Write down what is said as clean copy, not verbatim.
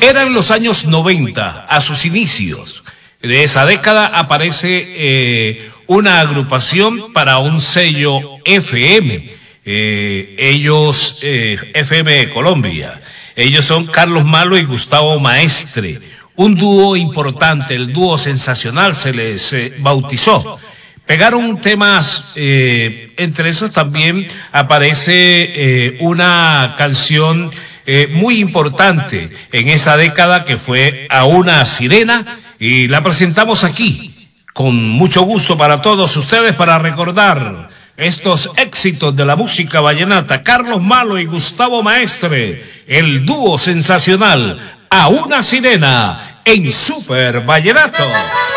Eran los años 90, a sus inicios. De esa década aparece una agrupación para un sello FM. FM Colombia. Ellos son Carlos Malo y Gustavo Maestre. Un dúo importante, el dúo sensacional se les bautizó. Pegaron temas, entre esos también aparece una canción muy importante en esa década que fue A una sirena, y la presentamos aquí con mucho gusto para todos ustedes para recordar estos éxitos de la música vallenata. Carlos Malo y Gustavo Maestre, el dúo sensacional A una sirena en Super Vallenato.